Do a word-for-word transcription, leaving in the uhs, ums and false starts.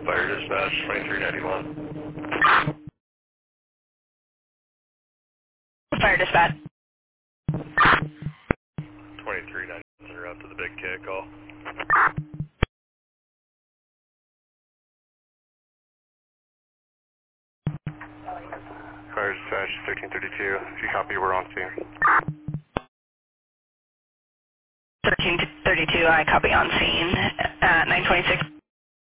Fire dispatch, twenty-three ninety-one. Fire dispatch. twenty-three ninety-one, are out to the big K call. Fire dispatch, thirteen thirty-two. If you copy, we're on scene. thirteen thirty-two, I copy on scene at nine twenty-six.